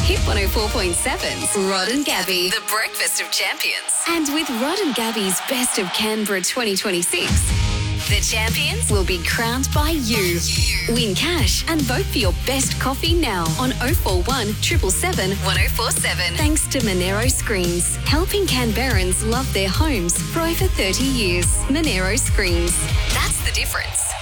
Hit 104.7's Rod and Gabby, the breakfast of champions. And with Rod and Gabby's Best of Canberra 2026, the champions will be crowned by you. Win cash and vote for your best coffee now on 041 777 1047. Thanks to Monero Screens, helping Canberrans love their homes for over 30 years. Monero Screens. That's the difference.